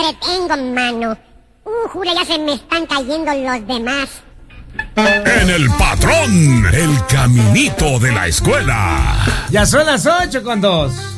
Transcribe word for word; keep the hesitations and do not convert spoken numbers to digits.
entretengo, mano. Uh, jura, ya se me están cayendo los demás. En el patrón, el caminito de la escuela. Ya son las ocho con dos.